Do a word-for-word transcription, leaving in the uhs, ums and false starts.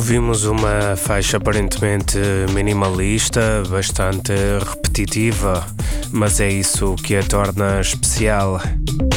Ouvimos uma faixa aparentemente minimalista, bastante repetitiva, mas é isso que a torna especial.